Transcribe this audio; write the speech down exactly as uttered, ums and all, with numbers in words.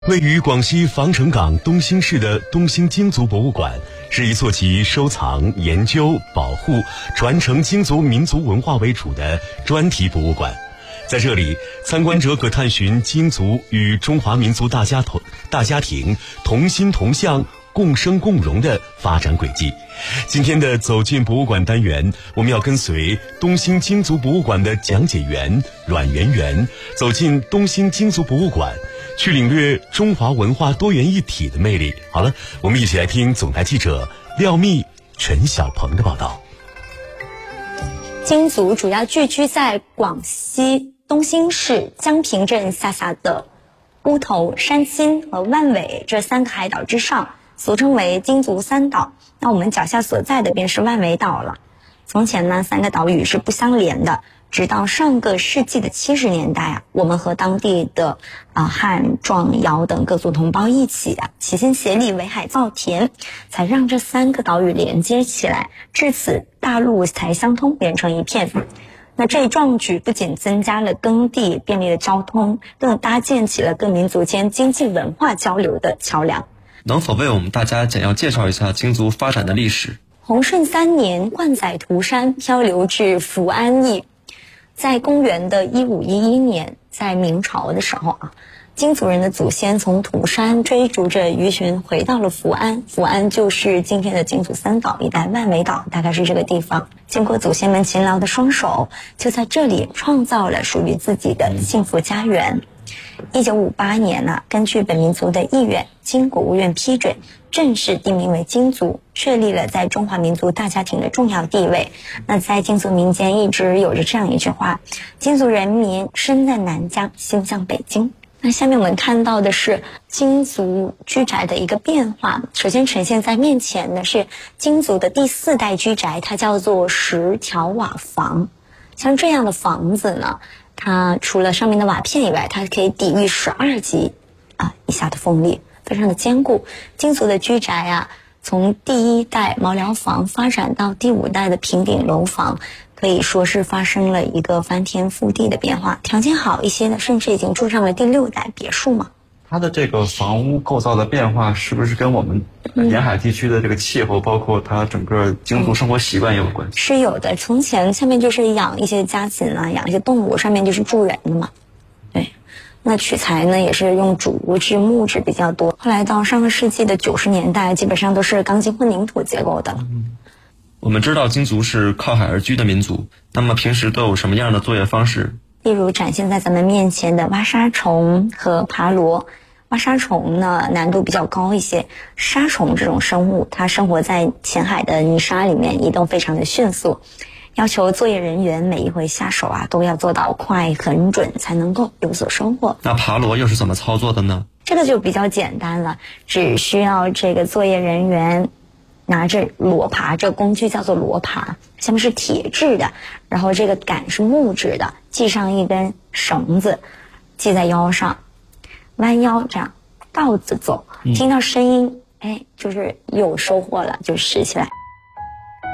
位于广西防城港东兴市的东兴京族博物馆，是一座集收藏、研究、保护、传承京族民族文化为主的专题博物馆。在这里，参观者可探寻京族与中华民族大家同大家庭同心同向、共生共荣的发展轨迹。今天的走进博物馆单元，我们要跟随东兴京族博物馆的讲解员阮媛媛，走进东兴京族博物馆，去领略中华文化多元一体的魅力。好了，我们一起来听总台记者廖密、陈小鹏的报道。 京族主要聚居在广西东兴市江平镇下辖的乌头、山新和万尾这三个海岛之上，俗称为京族三岛。那我们脚下所在的便是万尾岛了。从前呢，三个岛屿是不相连的，直到上个世纪的七十年代啊，我们和当地的啊、呃、汉、壮、瑶等各族同胞一起啊，齐心协力围海造田，才让这三个岛屿连接起来，至此大陆才相通，连成一片。那这一壮举不仅增加了耕地，便利了交通，更搭建起了各民族间经济文化交流的桥梁。 能否为我们大家简要介绍一下京族发展的历史？ 洪顺三年，冠载涂山漂流至福安邑。在公元的一五一一年，在明朝的时候啊，京族人的祖先从涂山追逐着鱼群回到了福安。福安就是今天的京族三岛一带，万尾岛大概是这个地方。经过祖先们勤劳的双手，就在这里创造了属于自己的幸福家园。一九五八年呢、啊，根据本民族的意愿，经国务院批准，正式定名为京族，确立了在中华民族大家庭的重要地位。那在京族民间一直有着这样一句话：京族人民身在南疆，心向北京。那下面我们看到的是京族居宅的一个变化。首先呈现在面前的是京族的第四代居宅，它叫做十条瓦房。像这样的房子呢，它除了上面的瓦片以外，它可以抵御十二级啊以下的风力，非常的坚固。京族的居宅啊，从第一代茅寮房发展到第五代的平顶楼房，可以说是发生了一个翻天覆地的变化。条件好一些的，甚至已经住上了第六代别墅嘛。 它的这个房屋构造的变化，是不是跟我们沿海地区的这个气候，嗯、包括它整个京族生活习惯也有关系？ 是有的。从前下面就是养一些家禽啊，养一些动物，上面就是住人的嘛。对，那取材呢也是用竹制、木质比较多。后来到上个世纪的九十年代，基本上都是钢筋混凝土结构的了。 嗯，我们知道京族是靠海而居的民族，那么平时都有什么样的作业方式？ 例如展现在咱们面前的挖沙虫和爬螺。挖沙虫呢难度比较高一些，沙虫这种生物它生活在浅海的泥沙里面，移动非常的迅速，要求作业人员每一回下手啊都要做到快很准，才能够有所收获。 那爬螺又是怎么操作的呢？ 这个就比较简单了，只需要这个作业人员拿着螺耙，这个工具叫做螺耙，下面是铁质的，然后这个杆是木质的，系上一根绳子，系在腰上，弯腰这样倒着走，听到声音，哎，就是有收获了，就拾起来。